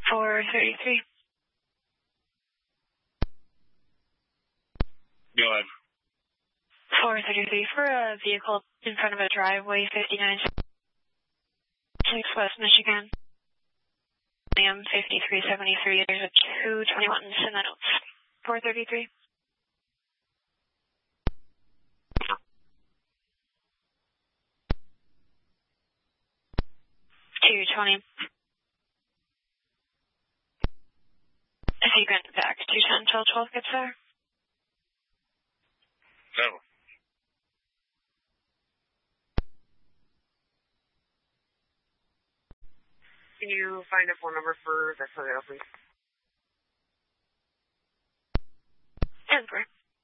433. Go ahead. 433 for a vehicle in front of a driveway, 59 West Michigan. AM 5373. There's a 221 in the notes. 433. 220. If you get back 210 till 12 gets there. Several. Can you find a phone number for the tornado, please? Denver.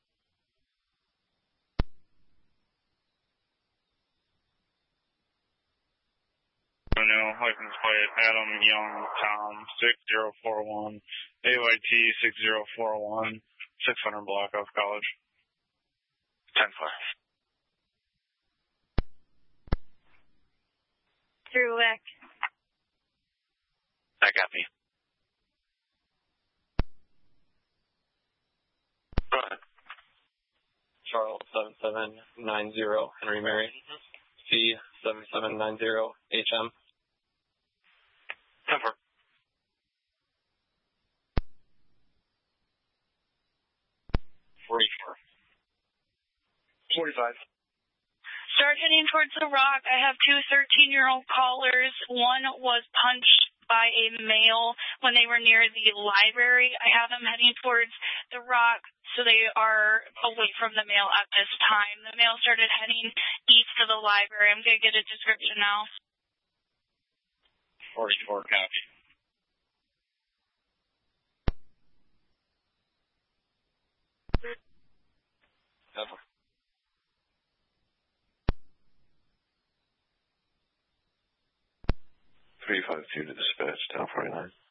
No, license plate Adam Young Tom 6041 AYT 6041 600 block of College. 10 flash. Through Wick. That got me. Go ahead. Charles 7790 Henry Mary C 7790 HM. 10 4. 44. 45. Start heading towards the Rock. I have two 13-year-old callers. One was punched by a male when they were near the library. I have them heading towards the Rock, so they are away from the male at this time. The male started heading east of the library. I'm going to get a description now. 44 copy. Ever. 352 to dispatch, Town 49.